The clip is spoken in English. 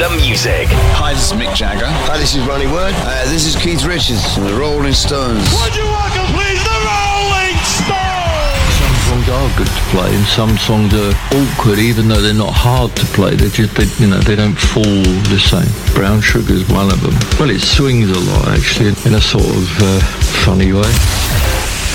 the music. Hi, this is Mick Jagger. Hi, this is Ronnie Wood. This is Keith Richards from the Rolling Stones. Would you welcome, please, the Rolling Stones? Some songs are good to play, and some songs are awkward, even though they're not hard to play. They don't fall the same. Brown Sugar's one of them. Well, it swings a lot, actually, in a sort of funny way.